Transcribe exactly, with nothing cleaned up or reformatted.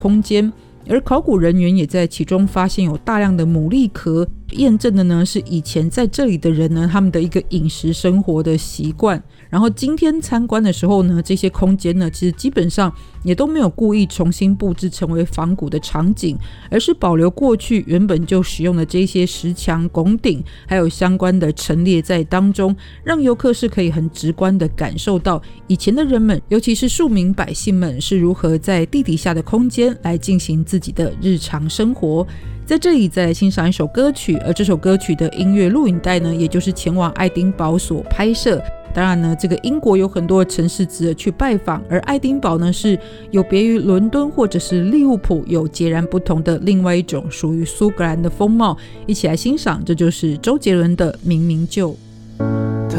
空间，而考古人员也在其中发现有大量的牡蛎壳，验证的呢是以前在这里的人呢他们的一个饮食生活的习惯。然后今天参观的时候呢，这些空间呢其实基本上也都没有故意重新布置成为仿古的场景，而是保留过去原本就使用的这些石墙拱顶还有相关的陈列在当中，让游客是可以很直观的感受到以前的人们，尤其是庶民百姓们是如何在地底下的空间来进行自己的日常生活。在这里再来欣赏一首歌曲，而这首歌曲的音乐录影带呢，也就是前往爱丁堡所拍摄。当然呢，这个英国有很多城市值得去拜访，而爱丁堡呢是有别于伦敦或者是利物浦，有截然不同的另外一种属于苏格兰的风貌。一起来欣赏，这就是周杰伦的《明明就》。